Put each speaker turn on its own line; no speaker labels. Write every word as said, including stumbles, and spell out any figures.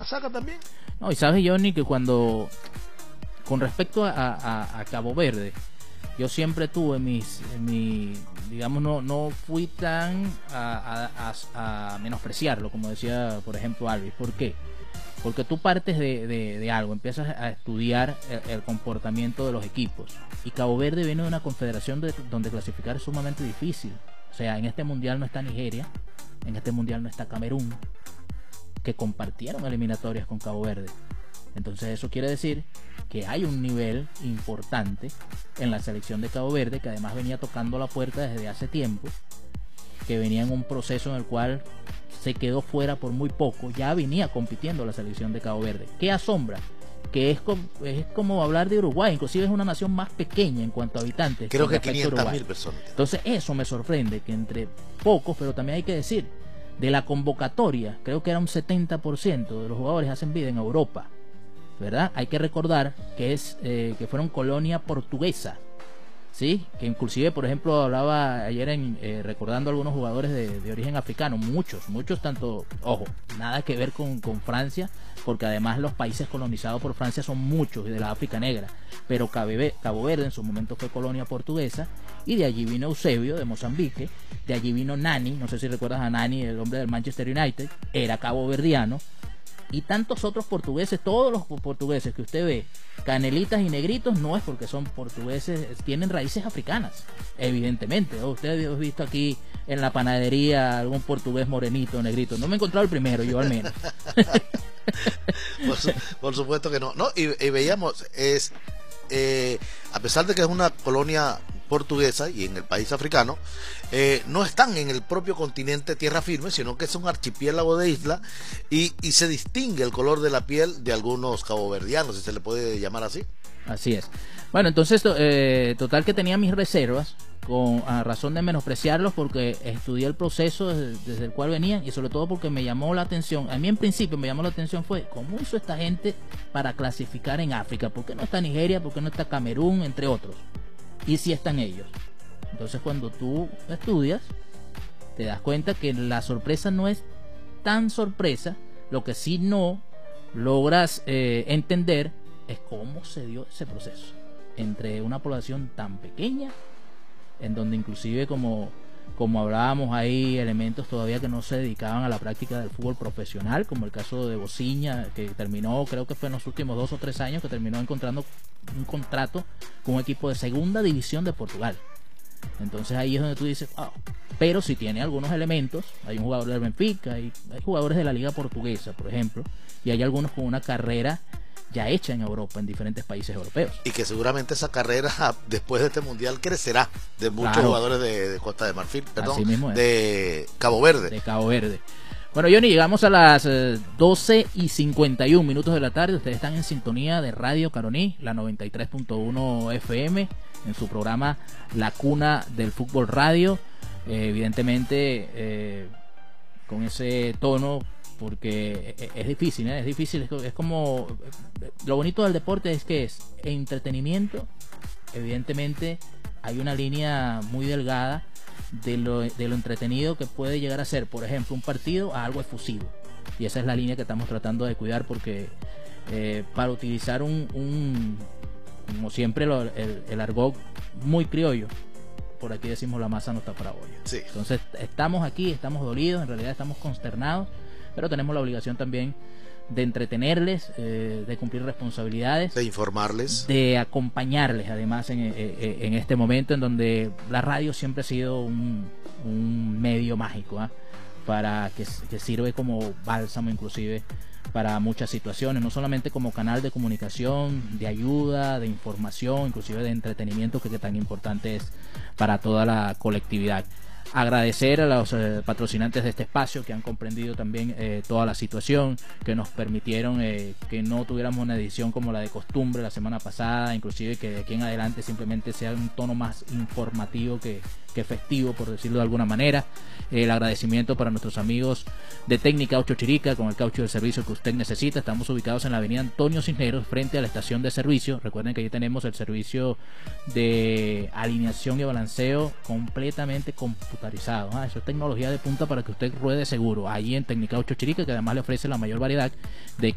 masaca también.
No, y sabes, Johnny, que cuando, con respecto a, a, a Cabo Verde, yo siempre tuve mis, mi, digamos, no, no fui tan a, a, a, a menospreciarlo, como decía, por ejemplo, Alvis. ¿Por qué? Porque tú partes de, de, de algo, empiezas a estudiar el, el comportamiento de los equipos. Y Cabo Verde viene de una confederación de, donde clasificar es sumamente difícil. O sea, en este mundial no está Nigeria, en este mundial no está Camerún, que compartieron eliminatorias con Cabo Verde. Entonces eso quiere decir que hay un nivel importante en la selección de Cabo Verde, que además venía tocando la puerta desde hace tiempo, que venía en un proceso en el cual se quedó fuera por muy poco, ya venía compitiendo la selección de Cabo Verde. ¿Qué asombra? Que es como, es como hablar de Uruguay, inclusive es una nación más pequeña en cuanto a habitantes.
Creo que quinientas mil personas.
Entonces eso me sorprende, que entre pocos, pero también hay que decir, de la convocatoria, creo que era un setenta por ciento de los jugadores hacen vida en Europa, ¿verdad? Hay que recordar que es eh, que fueron colonia portuguesa, ¿sí? Que inclusive, por ejemplo, hablaba ayer en, eh, recordando algunos jugadores de, de origen africano, muchos, muchos tanto, ojo, nada que ver con, con Francia, porque además los países colonizados por Francia son muchos de la África negra, pero Cabo Verde en su momento fue colonia portuguesa, y de allí vino Eusebio de Mozambique, de allí vino Nani, no sé si recuerdas a Nani, el hombre del Manchester United, era caboverdiano, y tantos otros portugueses, todos los portugueses que usted ve, canelitas y negritos, no es porque son portugueses, tienen raíces africanas, evidentemente. Usted ha visto aquí en la panadería algún portugués morenito, negrito, no me he encontrado el primero, yo al menos.
por, su, por supuesto que no, no y, y veíamos, es eh, a pesar de que es una colonia portuguesa y en el país africano, eh, no están en el propio continente tierra firme, sino que es un archipiélago de isla, y, y se distingue el color de la piel de algunos caboverdianos, si se le puede llamar así.
Así es. Bueno, entonces, eh, total que tenía mis reservas, con a razón de menospreciarlos, porque estudié el proceso desde, desde el cual venían, y sobre todo porque me llamó la atención, a mí en principio me llamó la atención fue cómo hizo esta gente para clasificar en África, ¿por qué no está Nigeria, por qué no está Camerún, entre otros? Y si están ellos. Entonces cuando tú estudias te das cuenta que la sorpresa no es tan sorpresa. Lo que sí no logras eh, entender es cómo se dio ese proceso entre una población tan pequeña, en donde inclusive como, como hablábamos, hay elementos todavía que no se dedicaban a la práctica del fútbol profesional, como el caso de Bociña, que terminó, creo que fue en los últimos dos o tres años, que terminó encontrando un contrato con un equipo de segunda división de Portugal. Entonces ahí es donde tú dices, wow. Pero si tiene algunos elementos, hay un jugador del Benfica, hay, hay jugadores de la liga portuguesa, por ejemplo, y hay algunos con una carrera ya hecha en Europa, en diferentes países europeos.
Y que seguramente esa carrera después de este mundial crecerá de muchos
claro.
jugadores de, de Costa de Marfil, perdón,
mismo es.
de Cabo Verde.
De Cabo Verde. Bueno, Johnny, llegamos a las eh, doce y cincuenta y un minutos de la tarde. Ustedes están en sintonía de Radio Caroní, la noventa y tres punto uno F M, en su programa La Cuna del Fútbol Radio. Eh, evidentemente, eh, con ese tono, porque es, es difícil, ¿eh? es difícil, es, es como... Lo bonito del deporte es que es entretenimiento. Evidentemente, hay una línea muy delgada de lo, de lo entretenido que puede llegar a ser, por ejemplo, un partido a algo efusivo, y esa es la línea que estamos tratando de cuidar, porque eh, para utilizar un, un como siempre lo, el, el argot muy criollo, por aquí decimos la masa no está para bollo.
Sí.
Entonces estamos aquí, estamos dolidos, en realidad estamos consternados, pero tenemos la obligación también de entretenerles, eh, de cumplir responsabilidades,
de informarles,
de acompañarles además en, en, en este momento en donde la radio siempre ha sido un, un medio mágico, ¿eh? para que, que sirve como bálsamo inclusive para muchas situaciones, no solamente como canal de comunicación, de ayuda, de información, inclusive de entretenimiento, que, que tan importante es para toda la colectividad. Agradecer a los eh, patrocinantes de este espacio, que han comprendido también eh, toda la situación, que nos permitieron eh, que no tuviéramos una edición como la de costumbre la semana pasada, inclusive que de aquí en adelante simplemente sea un tono más informativo que, que festivo, por decirlo de alguna manera. El agradecimiento para nuestros amigos de Técnica Caucho Chirica, con el caucho del servicio que usted necesita. Estamos ubicados en la avenida Antonio Cisneros, frente a la estación de servicio. Recuerden que allí tenemos el servicio de alineación y balanceo completamente computarizado. ¿Ah? Eso es tecnología de punta para que usted ruede seguro. Allí en Técnica Caucho Chirica, que además le ofrece la mayor variedad de